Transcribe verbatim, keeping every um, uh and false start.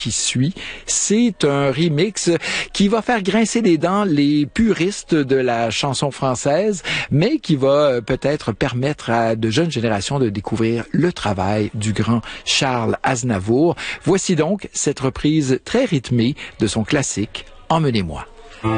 qui suit. C'est un remix qui va faire grincer les dents les puristes de la chanson française, mais qui va peut-être permettre à de jeunes générations de découvrir le travail du grand Charles Aznavour. Voici donc cette reprise très rythmée de son classique « Emmenez-moi ».